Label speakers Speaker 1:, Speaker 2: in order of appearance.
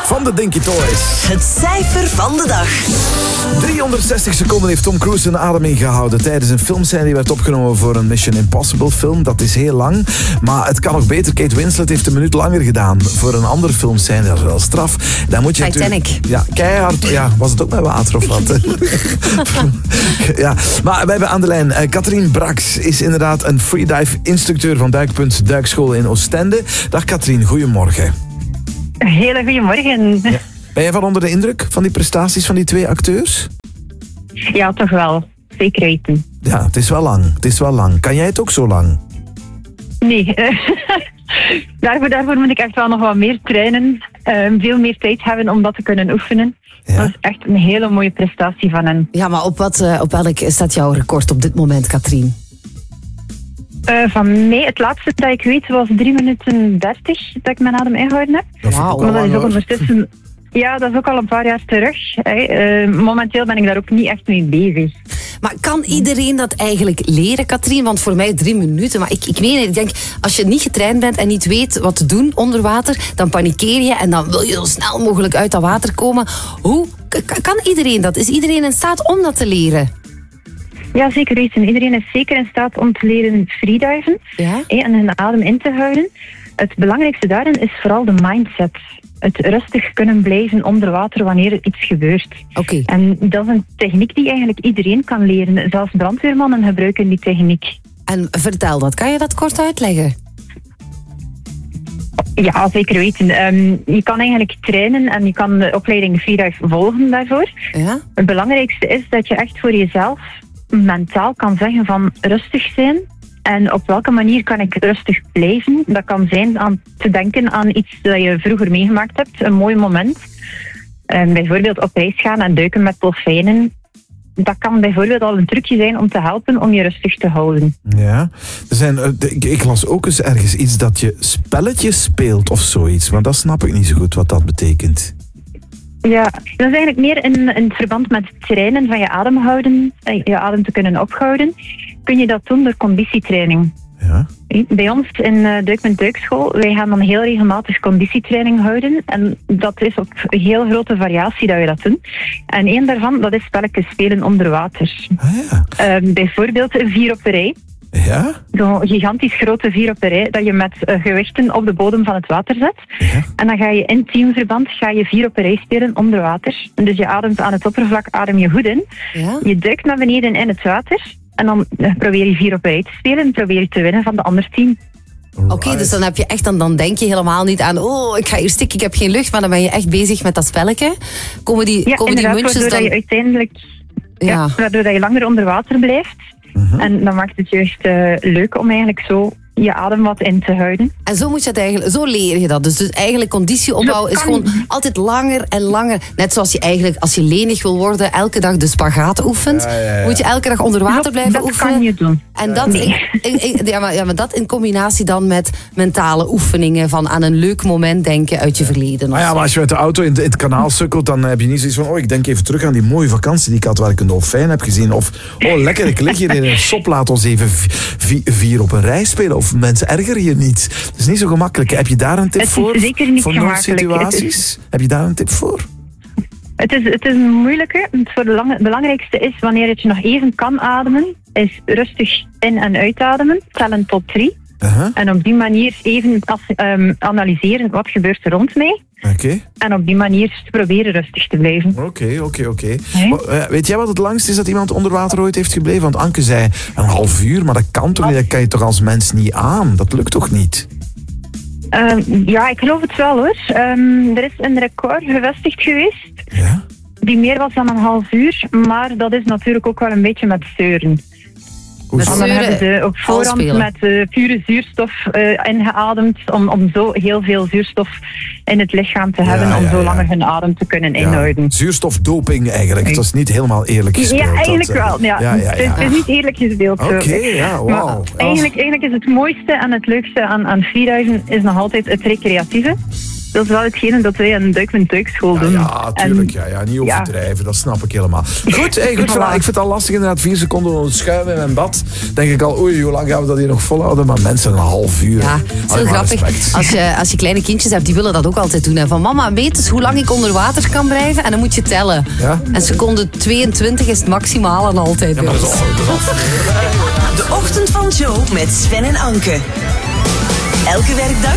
Speaker 1: van de Dinky Toys.
Speaker 2: Het cijfer van de dag.
Speaker 1: 360 seconden heeft Tom Cruise zijn adem ingehouden tijdens een filmscène die werd opgenomen voor een Mission Impossible film. Dat is heel lang, maar het kan nog beter. Kate Winslet heeft een minuut langer gedaan voor een andere filmscène. Dat is wel straf. Dan moet je
Speaker 3: Titanic.
Speaker 1: Ja, keihard. Ja, was het ook met water of wat? Ja, maar we hebben aan de lijn Katrien Brax is inderdaad een freedive instructeur van Duikpunt Duikschool in Oostende. Dag Katrien, goedemorgen.
Speaker 4: Hele goedemorgen.
Speaker 1: Ja. Ben jij van onder de indruk van die prestaties van die twee acteurs?
Speaker 4: Ja, toch wel. Zeker weten.
Speaker 1: Ja, het is wel lang. Het is wel lang. Kan jij het ook zo lang?
Speaker 4: Nee. Daarvoor moet ik echt wel nog wat meer trainen. Veel meer tijd hebben om dat te kunnen oefenen.
Speaker 1: Ja.
Speaker 4: Dat is echt een hele mooie prestatie van hen.
Speaker 3: Ja, maar op welk staat jouw record op dit moment, Katrien?
Speaker 4: Van mij, het laatste dat ik weet was 3 minuten 30 dat ik mijn adem ingehouden heb.
Speaker 1: Dat vind ik ook
Speaker 3: Wauw.
Speaker 1: wel
Speaker 4: Maar dat is
Speaker 1: lang,
Speaker 4: ook
Speaker 1: hoor.
Speaker 4: ondertussen... Ja, dat is ook al een paar jaar terug. Momenteel ben ik daar ook niet echt mee bezig.
Speaker 3: Maar kan iedereen dat eigenlijk leren, Katrien? Want voor mij 3 minuten. Maar ik weet het, ik denk, als je niet getraind bent en niet weet wat te doen onder water, dan panikeer je en dan wil je zo snel mogelijk uit dat water komen. Hoe kan iedereen dat? Is iedereen in staat om dat te leren?
Speaker 4: Ja, zeker weten. Iedereen is zeker in staat om te leren freediven.
Speaker 3: Ja?
Speaker 4: En hun adem in te houden. Het belangrijkste daarin is vooral de mindset. Het rustig kunnen blijven onder water wanneer er iets gebeurt.
Speaker 3: Oké.
Speaker 4: En dat is een techniek die eigenlijk iedereen kan leren. Zelfs brandweermannen gebruiken die techniek.
Speaker 3: En vertel dat. Kan je dat kort uitleggen?
Speaker 4: Ja, zeker weten. Je kan eigenlijk trainen en je kan de opleiding freedive volgen daarvoor.
Speaker 3: Ja?
Speaker 4: Het belangrijkste is dat je echt voor jezelf mentaal kan zeggen van rustig zijn. En op welke manier kan ik rustig blijven? Dat kan zijn aan te denken aan iets dat je vroeger meegemaakt hebt. Een mooi moment. Bijvoorbeeld op reis gaan en duiken met dolfijnen. Dat kan bijvoorbeeld al een trucje zijn om te helpen om je rustig te houden.
Speaker 1: Ja. Ik las ook eens ergens iets dat je spelletjes speelt of zoiets. Maar dat snap ik niet zo goed wat dat betekent.
Speaker 4: Ja, dat is eigenlijk meer in het verband met het trainen van je adem houden, je adem te kunnen ophouden. Kun je dat doen door conditietraining.
Speaker 1: Ja.
Speaker 4: Bij ons in Duikpunt Duikschool, wij gaan dan heel regelmatig conditietraining houden. En dat is op een heel grote variatie dat we dat doen. En één daarvan, dat is spelletjes spelen onder water.
Speaker 1: Ah, ja.
Speaker 4: Bijvoorbeeld 4 op een rij.
Speaker 1: Ja?
Speaker 4: Zo'n gigantisch grote 4 op een rij dat je met gewichten op de bodem van het water zet.
Speaker 1: Ja.
Speaker 4: En dan ga je in teamverband 4 op een rij spelen onder water. En dus je ademt aan het oppervlak, adem je goed in.
Speaker 3: Ja?
Speaker 4: Je duikt naar beneden in het water. En dan probeer je 4 op een rij te spelen en probeer je te winnen van de ander team.
Speaker 3: Oké, dus dan heb je echt dan denk je helemaal niet aan ik ga hier stikken, ik heb geen lucht, maar dan ben je echt bezig met dat spelletje. Komen die
Speaker 4: inderdaad,
Speaker 3: muntjes
Speaker 4: waardoor
Speaker 3: dan...
Speaker 4: dat je uiteindelijk
Speaker 3: Ja.
Speaker 4: waardoor dat je langer onder water blijft. En dan maakt het je echt leuk om eigenlijk zo je adem wat in te houden.
Speaker 3: En zo moet je het eigenlijk, zo leer je dat. Dus eigenlijk conditieopbouw is gewoon altijd langer en langer. Net zoals je eigenlijk, als je lenig wil worden, elke dag de spagaat oefent.
Speaker 1: Ja.
Speaker 3: Moet je elke dag onder water blijven
Speaker 4: dat
Speaker 3: oefenen.
Speaker 4: kan je doen.
Speaker 3: En dat, maar dat in combinatie dan met mentale oefeningen van aan een leuk moment denken uit je verleden.
Speaker 1: Maar ja, maar als je met de auto in het kanaal sukkelt, dan heb je niet zoiets van ik denk even terug aan die mooie vakantie die ik had waar ik een dolfijn heb gezien. Of lekker, ik lig hier in een sop, laat ons even 4 op een rij spelen. Of mensen ergeren je niet. Het is niet zo gemakkelijk. Heb je daar een tip
Speaker 4: Het is
Speaker 1: voor?
Speaker 4: zeker niet
Speaker 1: voor
Speaker 4: gemakkelijk.
Speaker 1: noodsituaties? Heb je daar een tip voor?
Speaker 4: Het is een moeilijke. Het belangrijkste is, wanneer het je nog even kan ademen, is rustig in- en uitademen, tellen tot 3. En op die manier even analyseren wat gebeurt er rond mij.
Speaker 1: Oké.
Speaker 4: En op die manier proberen rustig te blijven.
Speaker 1: Oké. Weet jij wat het langst is dat iemand onder water ooit heeft gebleven? Want Anke zei een half uur, maar dat kan toch niet? Dat kan je toch als mens niet aan? Dat lukt toch niet?
Speaker 4: Ja, ik geloof het wel hoor. Er is een record gevestigd geweest
Speaker 1: Ja?
Speaker 4: die meer was dan een half uur. Maar dat is natuurlijk ook wel een beetje met zeuren.
Speaker 1: Hoe
Speaker 4: Want dan hebben ze op voorhand
Speaker 3: spelen.
Speaker 4: met pure zuurstof ingeademd om zo heel veel zuurstof in het lichaam te hebben om zo langer hun adem te kunnen inhouden.
Speaker 1: Zuurstofdoping eigenlijk. Dat is niet helemaal eerlijk gespeeld.
Speaker 4: Ja, eigenlijk wel. Ja.
Speaker 1: Ja.
Speaker 4: Het is niet eerlijk gespeeld.
Speaker 1: Oké, ja,
Speaker 4: Maar
Speaker 1: wauw.
Speaker 4: eigenlijk is het mooiste en het leukste aan freediven is nog altijd het recreatieve. dat is wel hetgene dat wij aan Duik met Duikschool doen.
Speaker 1: Ja, tuurlijk. Ja, niet overdrijven, dat snap ik helemaal. Goed, goed verhaal. Ik vind het al lastig inderdaad. 4 seconden onder het schuim in mijn bad. Denk ik al, oei, hoe lang gaan we dat hier nog volhouden? Maar mensen, een half uur.
Speaker 3: Ja, het is heel grappig. Als je kleine kindjes hebt, die willen dat ook altijd doen. Hè. Van mama, weet eens hoe lang ik onder water kan blijven? En dan moet je tellen.
Speaker 1: Ja?
Speaker 3: En seconde 22 is het maximaal en altijd.
Speaker 1: Ja, maar dat is
Speaker 2: De Ochtend van Joe met Sven en Anke. Elke werkdag